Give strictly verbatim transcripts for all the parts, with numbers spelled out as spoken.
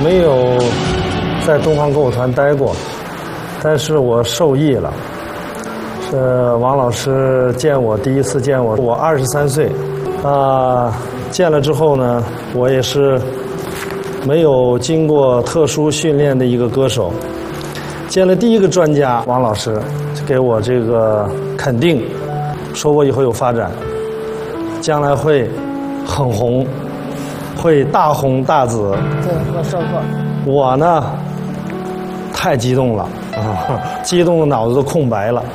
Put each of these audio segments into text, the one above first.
没有在东方歌舞团待过，但是我受益了。是王老师见我第一次见我，我二十三岁，啊，见了之后呢，我也是没有经过特殊训练的一个歌手。见了第一个专家王老师，给我这个肯定，说我以后有发展，将来会很红，会大红大紫。 对，我说过。我呢，太激动了啊，激动的脑子都空白了。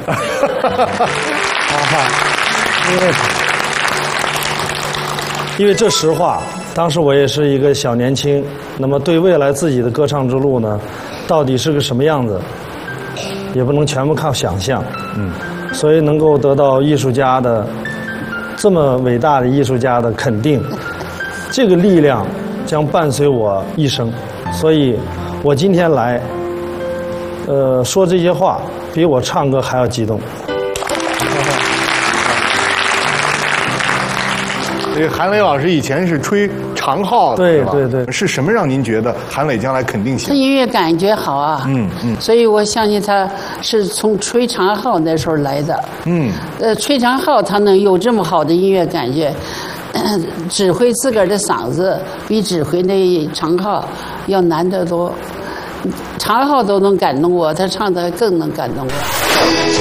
因为因为这实话，当时我也是一个小年轻，那么对未来自己的歌唱之路呢，到底是个什么样子，也不能全部靠想象。嗯，所以能够得到艺术家的这么伟大的艺术家的肯定，这个力量将伴随我一生。所以我今天来，呃，说这些话，比我唱歌还要激动。 这个韩磊老师以前是吹长号的， 对是吧？ 对对。 是什么让您觉得韩磊将来肯定行？ 他音乐感觉好啊， 嗯嗯， 所以我相信他是从吹长号那时候来的。 嗯， 呃，吹长号他能有这么好的音乐感觉，呃、指挥自个儿的嗓子比指挥那长号要难得多。长号都能感动我，他唱的更能感动我。